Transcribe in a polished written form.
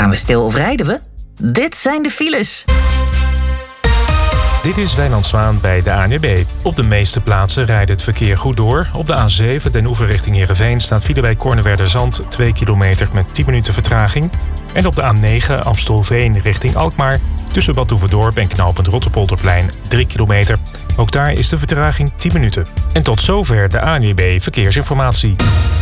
Staan we stil of rijden we? Dit zijn de files. Dit is Wijnand Zwaan bij de ANWB. Op de meeste plaatsen rijdt het verkeer goed door. Op de A7 Den Oever richting Heerenveen staat file bij Kornewerderzand 2 kilometer met 10 minuten vertraging. En op de A9 Amstelveen richting Alkmaar tussen Bad Oeverdorp en knooppunt Rotterpolderplein 3 kilometer. Ook daar is de vertraging 10 minuten. En tot zover de ANWB Verkeersinformatie.